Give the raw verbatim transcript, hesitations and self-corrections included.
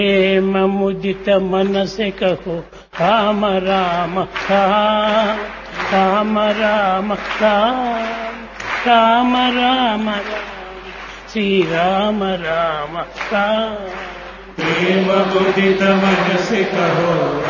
प्रेम मुदित मन से कहो राम राम राम राम राम राम राम राम राम श्री राम राम राम। प्रेम मुदित मन से कहो